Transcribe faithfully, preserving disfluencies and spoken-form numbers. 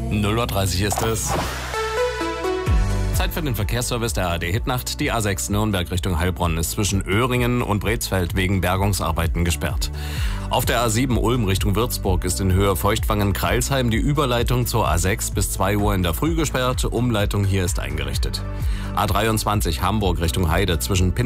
null Uhr dreißig ist es. Zeit für den Verkehrsservice der A R D Hitnacht. Die A sechs Nürnberg Richtung Heilbronn ist zwischen Öhringen und Brezfeld wegen Bergungsarbeiten gesperrt. Auf der A sieben Ulm Richtung Würzburg ist in Höhe Feuchtwangen-Kreilsheim die Überleitung zur A sechs bis zwei Uhr in der Früh gesperrt. Umleitung hier ist eingerichtet. A dreiundzwanzig Hamburg Richtung Heide zwischen